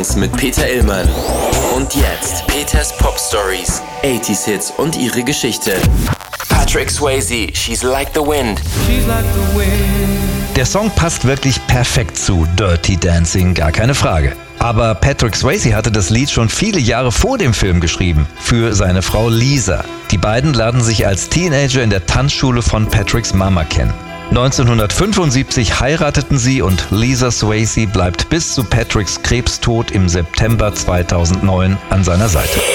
mit Peter Illmann. Und jetzt Peters Pop Stories, 80s Hits und ihre Geschichte. Patrick Swayze, She's Like the Wind. Der Song passt wirklich perfekt zu Dirty Dancing, gar keine Frage. Aber Patrick Swayze hatte das Lied schon viele Jahre vor dem Film geschrieben, für seine Frau Lisa. Die beiden lernen sich als Teenager in der Tanzschule von Patricks Mama kennen. 1975 heirateten sie und Lisa Swayze bleibt bis zu Patricks Krebstod im September 2009 an seiner Seite.